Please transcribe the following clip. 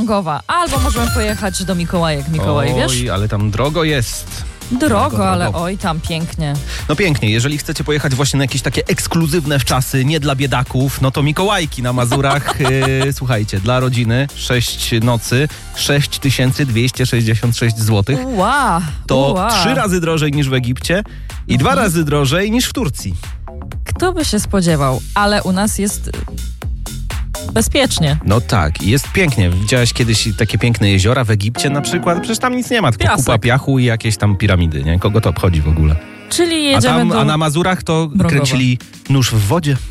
Gowa. Albo możemy pojechać do Mikołajek. Mikołaj, wiesz? Oj, ale tam drogo jest. Drogo, ale oj, tam pięknie. No pięknie, jeżeli chcecie pojechać właśnie na jakieś takie ekskluzywne wczasy, nie dla biedaków, no to Mikołajki na Mazurach, słuchajcie, dla rodziny 6 nocy, 6266 zł. To 3 razy drożej niż w Egipcie i 2 razy drożej niż w Turcji. Kto by się spodziewał, ale u nas jest bezpiecznie. No tak, jest pięknie. Widziałaś kiedyś takie piękne jeziora w Egipcie na przykład? Przecież tam nic nie ma, tylko kupa piachu i jakieś tam piramidy, nie? Kogo to obchodzi w ogóle? Czyli jedziemy a na Mazurach to Mrogowa. kręcili nóż w wodzie.